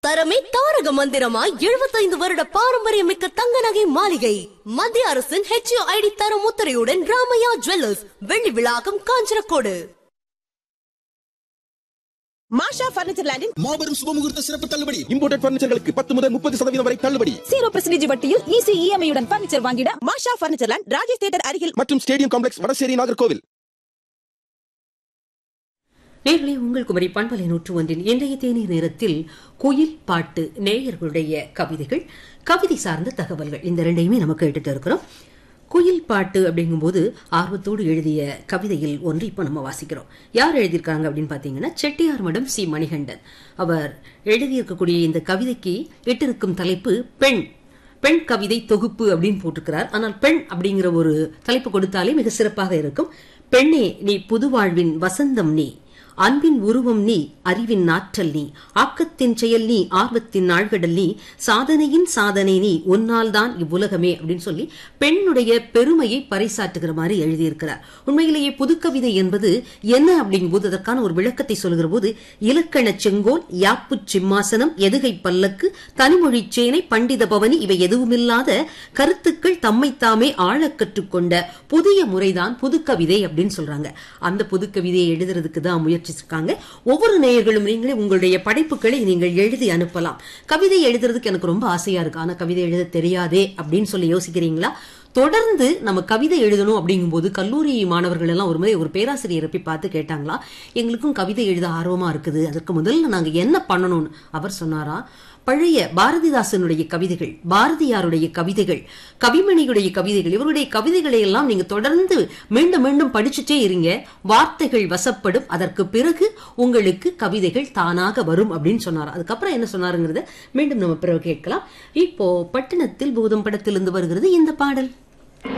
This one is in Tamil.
தரமே தாரக மந்திரமாய் 75 வருட பாரம்பரியமிக்க தங்க நகை மாளிகை. மத்திய அரசின் HUID தரம் முத்திரையுடன் ராமையா ஜுவல்லர்ஸ், வெள்ளி விழாக்கம், காஞ்சனக்கோடு. மாஷா பர்னிச்சர் லேண்டில் மாபெரும் சுபமுகூர்த்த சிறப்பு தள்ளுபடி. இம்போர்ட்டட் பர்னிச்சர்களுக்கு 10 முதல் 30% வரை தள்ளுபடி. 0% வட்டியில் ஈஸி EMI உடன் பர்னிச்சர் வாங்கிட மாஷா பர்னிச்சர் லேண்ட், ராஜேஷ் தியேட்டர் அருகில் மற்றும் ஸ்டேடியம் காம்ப்ளெக்ஸ், வடசேரி, நாகர்கோவில். நேர்களே, உங்கள் குமரி பண்பலை 101 இன்றைய தேநீர் நேரத்தில் குயில் பாட்டு, நேயர்களுடைய கவிதைகள், கவிதை சார்ந்த தகவல்கள், இந்த ரெண்டையுமே நமக்கு எடுத்துட்டு இருக்கிறோம். குயில் பாட்டு அப்படிங்கும்போது ஆர்வத்தோடு எழுதிய கவிதையில் ஒன்று இப்போ நம்ம வாசிக்கிறோம். யார் எழுதியிருக்காங்க அப்படின்னு பார்த்தீங்கன்னா, செட்டியார் மடம் சி மணிகண்டன். அவர் எழுதியிருக்கக்கூடிய இந்த கவிதைக்கு இட்டிருக்கும் தலைப்பு பெண் பெண் கவிதை தொகுப்பு அப்படின்னு போட்டிருக்கிறார். ஆனால் பெண் அப்படிங்கிற ஒரு தலைப்பு கொடுத்தாலே மிக சிறப்பாக இருக்கும். பெண்ணே, நீ புதுவாழ்வின் வசந்தம், நீ அன்பின் உருவம், நீ அறிவின் ஆற்றல், நீ ஆக்கத்தின் செயல், நீ ஆர்வத்தின் ஆழ்கடல், நீ சாதனையின் சாதனை, நீ உன்னால் தான் இவ்வுலகமே அப்படின்னு சொல்லி பெண்ணுடைய பெருமையை பறைசாற்றுகிற மாதிரி எழுதியிருக்கிறார். உண்மையிலேயே புதுக்கவிதை என்பது என்ன அப்படிங்கும்போது அதற்கான ஒரு விளக்கத்தை சொல்கிற போது, இலக்கண செங்கோல், யாப்பு சிம்மாசனம், எதுகை பல்லக்கு, தனிமொழி சேனை, பண்டித பவனி, இவை எதுவுமில்லாத கருத்துக்கள் தம்மைத்தாமே ஆழ கற்றுக்கொண்ட புதிய முறைதான் புதுக்கவிதை அப்படின்னு சொல்றாங்க. அந்த புதுக்கவிதையை எழுதுறதுக்கு தான் முயற்சிச்சிருக்காங்க. ஒவ்வொரு நேயர்களும் நீங்களே உங்களுடைய படைப்புகளை நீங்கள் எழுதி அனுப்பலாம். கவிதை எழுதுறதுக்கு எனக்கு ரொம்ப ஆசையா இருக்கு, ஆனா கவிதை எழுத தெரியாதே அப்படின்னு சொல்லி யோசிக்கிறீங்களா? தொடர்ந்து நம்ம கவிதை எழுதணும் அப்படிங்கும்போது கல்லூரி மாணவர்கள் எல்லாம் ஒரு முறை ஒரு பேராசிரியரை போய் பார்த்து கேட்டாங்களா, எங்களுக்கும் கவிதை எழுத ஆர்வமா இருக்குது, அதற்கு முதல்ல நாங்க என்ன பண்ணணும்னு. அவர் சொன்னாரா, பழைய பாரதிதாசனுடைய கவிதைகள், பாரதியாருடைய கவிதைகள், கவிமணியுடைய கவிதைகள், இவருடைய கவிதைகளை எல்லாம் நீங்க தொடர்ந்து மீண்டும் மீண்டும் படிச்சுட்டே இருங்க, வார்த்தைகள் வசப்படும், அதற்கு பிறகு உங்களுக்கு கவிதைகள் தானாக வரும் அப்படின்னு சொன்னார். அதுக்கப்புறம் என்ன சொன்னாருங்கிறத மீண்டும் நம்ம பிறகு கேட்கலாம். இப்போ பட்டணத்தில் பூதம் படத்திலிருந்து வருகிறது இந்த பாடல்.